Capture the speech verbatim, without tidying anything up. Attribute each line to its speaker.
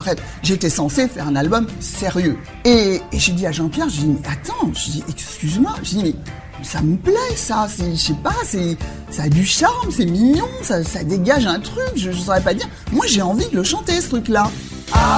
Speaker 1: interprète. J'étais censée faire un album sérieux. Et, et j'ai dit à Jean-Pierre, j'ai dit, mais attends, j'ai dit, excuse-moi, j'ai dit, mais ça me plaît, ça, c'est, je sais pas, c'est, ça a du charme, c'est mignon, ça, ça dégage un truc, je, je saurais pas dire. Moi, j'ai envie de le chanter, ce truc-là.